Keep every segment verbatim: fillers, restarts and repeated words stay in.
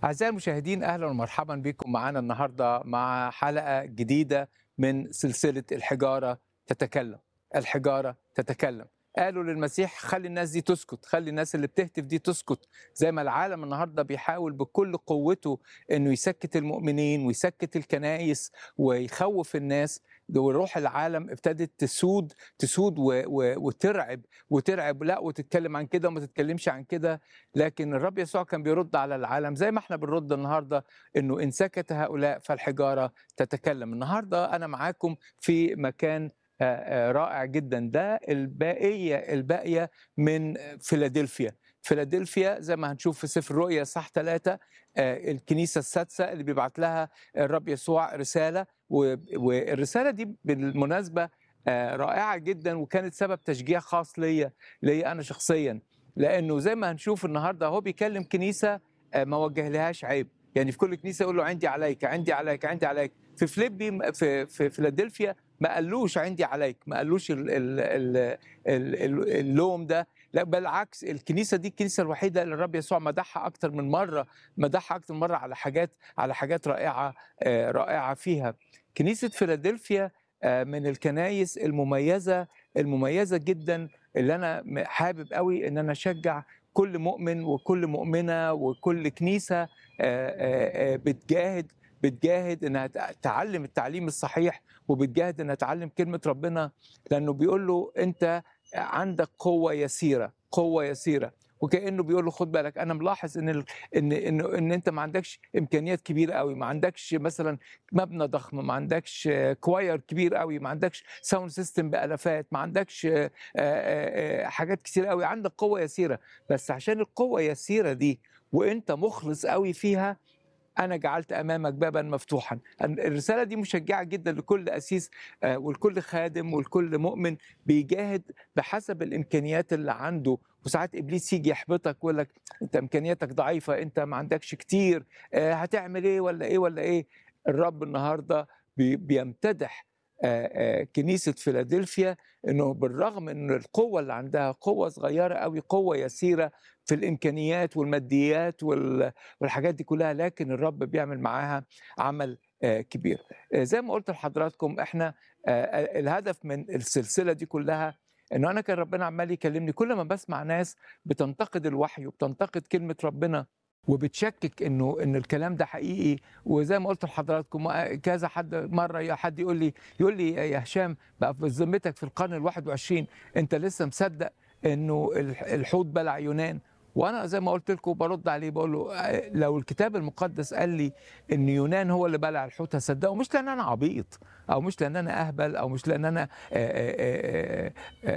أعزائي المشاهدين، أهلا ومرحبا بكم معنا النهارده مع حلقة جديدة من سلسلة الحجارة تتكلم. الحجارة تتكلم. قالوا للمسيح خلي الناس دي تسكت، خلي الناس اللي بتهتف دي تسكت، زي ما العالم النهارده بيحاول بكل قوته انه يسكت المؤمنين ويسكت الكنائس ويخوف الناس. وروح العالم ابتدت تسود تسود و... و... وترعب وترعب لا وتتكلم عن كده وما تتكلمش عن كده. لكن الرب يسوع كان بيرد على العالم زي ما احنا بنرد النهارده، انه ان سكت هؤلاء فالحجاره تتكلم. النهارده انا معاكم في مكان آه، آه، رائع جدا، ده الباقيه الباقيه من فيلادلفيا. فيلادلفيا زي ما هنشوف في سفر الرؤيا صح ثلاثة، الكنيسة السادسة اللي بيبعت لها الرب يسوع رسالة. و- والرسالة دي بالمناسبة آه، رائعة جدا، وكانت سبب تشجيع خاص ليا ليا أنا شخصيا. لانه زي ما هنشوف النهارده هو بيكلم كنيسه آه، ما وجه لهاش عيب. يعني في كل كنيسه يقول له عندي عليك عندي عليك عندي عليك. في فيليبي في في فيلادلفيا ما قالوش عندي عليك، ما قالوش ال ال ال ال ال اللوم ده. لا بالعكس، الكنيسه دي الكنيسه الوحيده اللي الرب يسوع مدحها اكتر من مره، مدحها اكتر من مره على حاجات على حاجات رائعه آه، رائعه فيها. كنيسه فيلادلفيا آه، من الكنايس المميزه المميزه جدا، اللي انا م- حابب قوي ان انا اشجع كل مؤمن وكل مؤمنه وكل كنيسه آه، آه، آه، بتجاهد بتجاهد انها تع- تعلم التعليم الصحيح، وبتجاهد انها تعلم كلمه ربنا. لانه بيقول له انت عندك قوه يسيره، قوه يسيره. وكانه بيقول له خد بالك، انا ملاحظ ان ال... ان ان ان انت ما عندكش امكانيات كبيره قوي، ما عندكش مثلا مبنى ضخم، ما عندكش آه، كواير كبير قوي، ما عندكش ساوند سيستم بالافات، ما عندكش آه، آه، آه، حاجات كتير قوي، عندك قوة يسيرة. بس عشان القوة يسيرة دي وانت مخلص قوي فيها، انا جعلت امامك بابا مفتوحا. الرساله دي مشجعه جدا لكل اسيس آه، ولكل خادم ولكل مؤمن بيجاهد بحسب الامكانيات اللي عنده. وساعات ابليس يجي يحبطك ويقول لك انت امكانياتك ضعيفه، انت ما عندكش كتير، آه، هتعمل ايه ولا ايه ولا ايه. الرب النهارده بي- بيمتدح آه، آه، كنيسه فيلادلفيا، انه بالرغم ان القوه اللي عندها قوه صغيره قوي، قوه يسيره في الامكانيات والماديات وال والحاجات دي كلها، لكن الرب بيعمل معاها عمل آه، كبير. آه، زي ما قلت لحضراتكم احنا آه، الهدف من السلسله دي كلها انه انا كان ربنا عمال يكلمني كل ما بسمع ناس بتنتقد الوحي وبتنتقد كلمه ربنا وبتشكك انه ان الكلام ده حقيقي. وزي ما قلت لحضراتكم آه، كذا حد مره يا حد يقول لي يقول لي يا هشام بقى في ذمتك في القرن الواحد وعشرين انت لسه مصدق انه الح- الحوت بلع يونان؟ وانا زي ما قلت لكم برد عليه بقول له آه، لو الكتاب المقدس قال لي ان يونان هو اللي بلع الحوت هصدقه، مش لان انا عبيط او مش لان انا اهبل او مش لان انا آه، آه، آه،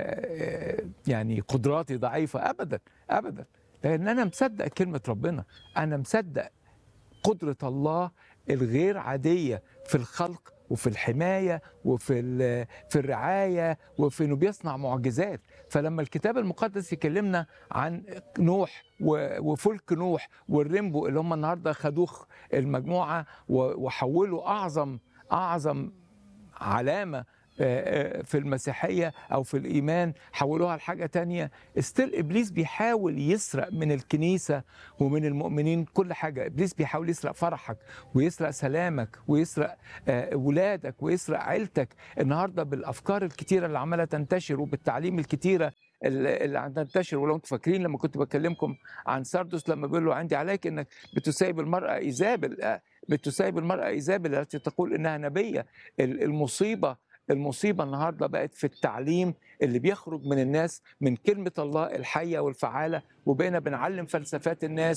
آه، يعني قدراتي ضعيفه، ابدا ابدا. لان انا مصدق كلمه ربنا، انا مصدق قدرة الله الغير عادية في الخلق وفي الحماية وفي ال- في الرعاية وفي انه بيصنع معجزات. فلما الكتاب المقدس يكلمنا عن نوح و- وفلك نوح والريمبو اللي هم النهارده خدوه المجموعة و- وحولوا اعظم اعظم علامة آه، آه، في المسيحية أو في الإيمان، حولوها لحاجة تانية. استيل إبليس بيحاول يسرق من الكنيسة ومن المؤمنين كل حاجة. إبليس بيحاول يسرق فرحك ويسرق سلامك ويسرق آه، ولادك ويسرق عيلتك النهاردة بالأفكار الكتيرة اللي عمالة تنتشر وبالتعليم الكتيرة اللي اللي عم تنتشر. ولو انتم فاكرين لما كنت بكلمكم عن ساردس لما بيقول له عندي عليك انك بتسايب المرأة إيزابل، آه، بتسايب المرأة إيزابل التي تقول إنها نبية. المصيبة المصيبة النهاردة بقت في التعليم اللي بيخرج من الناس من كلمة الله الحية والفعالة، وبقينا بنعلم فلسفات الناس